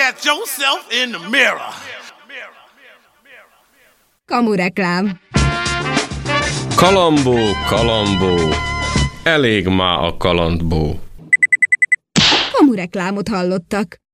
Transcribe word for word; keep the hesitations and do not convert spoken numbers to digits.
at yourself in the mirror. Kamureklám. Kalambó, kalambó, elég már a kalandbó. Kamureklámot hallottak.